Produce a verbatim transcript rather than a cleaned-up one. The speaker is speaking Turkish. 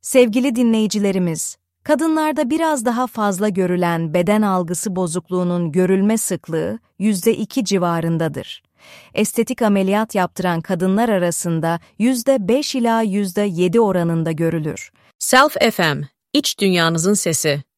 Sevgili dinleyicilerimiz, kadınlarda biraz daha fazla görülen beden algısı bozukluğunun görülme sıklığı yüzde iki civarındadır. Estetik ameliyat yaptıran kadınlar arasında yüzde beş ila yüzde yedi oranında görülür. Self F M, iç dünyanızın sesi.